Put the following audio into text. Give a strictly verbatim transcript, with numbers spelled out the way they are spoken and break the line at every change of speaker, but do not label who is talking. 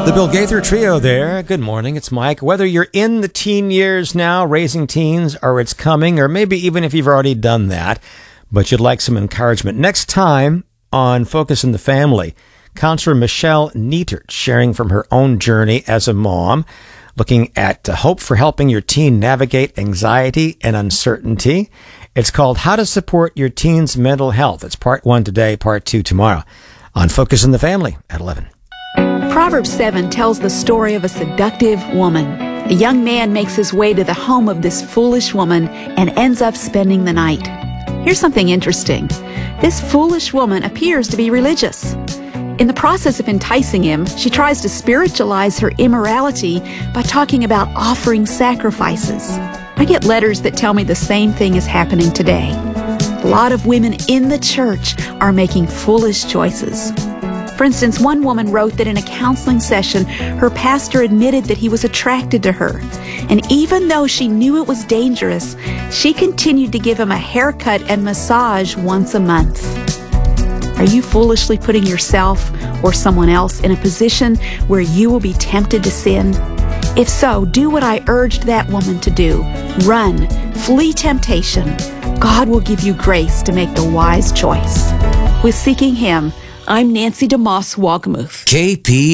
The Bill Gaither Trio there. Good morning, it's Mike. Whether you're in the teen years now, raising teens, or it's coming, or maybe even if you've already done that, but you'd like some encouragement. Next time on Focus in the Family, Counselor Michelle Neitert sharing from her own journey as a mom, looking at uh, hope for helping your teen navigate anxiety and uncertainty. It's called How to Support Your Teen's Mental Health. It's part one today, part two tomorrow on Focus in the Family at eleven.
Proverbs seven tells the story of a seductive woman. A young man makes his way to the home of this foolish woman and ends up spending the night. Here's something interesting. This foolish woman appears to be religious. In the process of enticing him, she tries to spiritualize her immorality by talking about offering sacrifices. I get letters that tell me the same thing is happening today. A lot of women in the church are making foolish choices. For instance, one woman wrote that in a counseling session, her pastor admitted that he was attracted to her. And even though she knew it was dangerous, she continued to give him a haircut and massage once a month. Are you foolishly putting yourself or someone else in a position where you will be tempted to sin? If so, do what I urged that woman to do. Run, flee temptation. God will give you grace to make the wise choice. With Seeking Him, I'm Nancy DeMoss Wogmuth.
K P